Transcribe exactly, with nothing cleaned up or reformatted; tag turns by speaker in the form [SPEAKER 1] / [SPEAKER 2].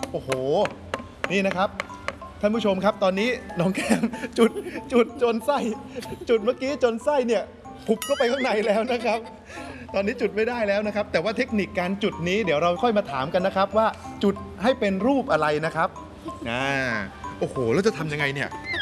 [SPEAKER 1] โอ้โหนี่นะครับท่านผู้ชมครับตอนนี้น้องแก้มจุดจุดจนไส้จุดเมื่อกี้จนไส้เนี่ยผุบเข้าไปข้างในแล้วนะครับ ตอนนี้จุดไม่ได้แล้วนะครับแต่ว่าเทคนิคการจุดนี้เดี๋ยวเราค่อยมาถามกันนะครับว่าจุดให้เป็นรูปอะไรนะครับอ่าโอ้โหแล้วจะทำยังไงเนี่ย